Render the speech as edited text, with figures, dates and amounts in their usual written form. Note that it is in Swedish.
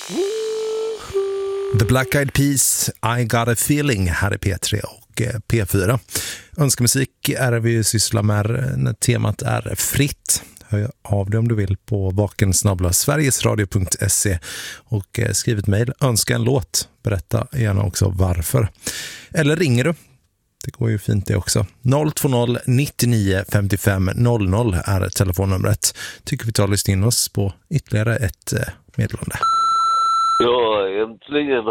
The Black Eyed Peas, I Got a Feeling här i P3 och P4. Önskemusik är vi sysslar med när temat är fritt. Hör av dig om du vill på vakensnabla-sverigesradio.se och skriv ett mejl. Önska en låt. Berätta gärna också varför. Eller ringer du? Det går ju fint det också. 020 99 55 00 är telefonnumret. Tycker vi tar lyssna in oss på ytterligare ett meddelande. Ja, äntligen